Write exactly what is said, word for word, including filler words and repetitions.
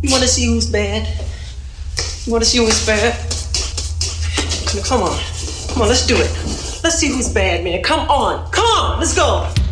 You want to see who's bad? You want to see who's bad? Come on. Come on, let's do it. Let's see who's bad, man. Come on. Come on. Let's go.